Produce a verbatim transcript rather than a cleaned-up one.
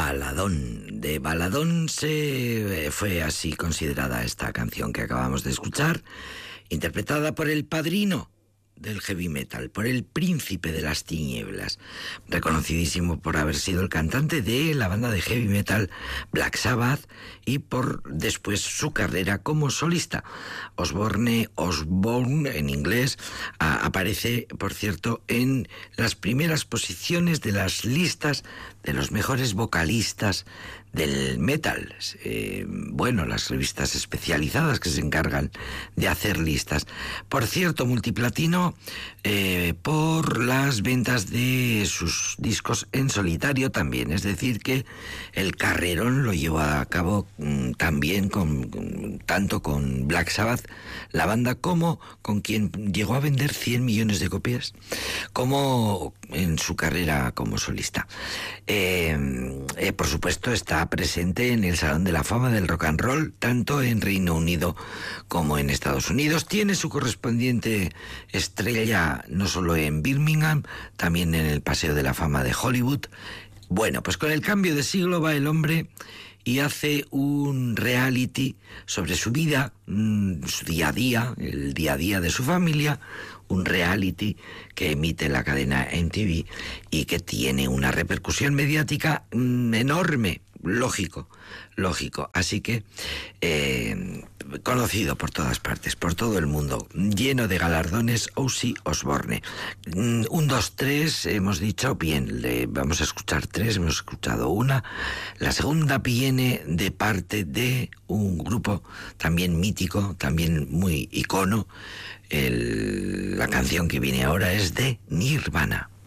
Baladón. De Baladón se fue así considerada esta canción que acabamos de escuchar, interpretada por el padrino del heavy metal, por el príncipe de las tinieblas, reconocidísimo por haber sido el cantante de la banda de heavy metal Black Sabbath y por después su carrera como solista. Osborne, Osbourne en inglés, a, aparece, por cierto, en las primeras posiciones de las listas de los mejores vocalistas del metal. Eh, bueno, las revistas especializadas que se encargan de hacer listas. Por cierto, multiplatino eh, por las ventas de sus discos en solitario también. Es decir, que el carrerón lo llevó a cabo mm, también con, con, tanto con Black Sabbath, la banda, como con quien llegó a vender cien millones de copias, como en su carrera como solista. Eh, eh, por supuesto, está presente en el Salón de la Fama del Rock and Roll, tanto en Reino Unido como en Estados Unidos. Tiene su correspondiente estrella no solo en Birmingham, también en el Paseo de la Fama de Hollywood. Bueno, pues con el cambio de siglo va el hombre y hace un reality sobre su vida, su día a día, el día a día de su familia, un reality que emite la cadena M T V y que tiene una repercusión mediática mmm, enorme, lógico, lógico. Así que eh, conocido por todas partes, por todo el mundo, lleno de galardones, Ozzy Osbourne. Mm, un, dos, tres, hemos dicho, bien, le vamos a escuchar tres, hemos escuchado una. La segunda viene de parte de un grupo también mítico, también muy icono. El, la canción que viene ahora es de Nirvana.